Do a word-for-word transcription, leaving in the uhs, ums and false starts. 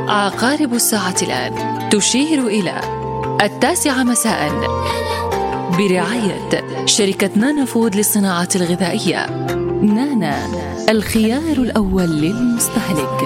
عقارب الساعة الآن تشير إلى التاسعة مساء برعاية شركة نانا فود للصناعة الغذائية. نانا، الخيار الأول للمستهلك.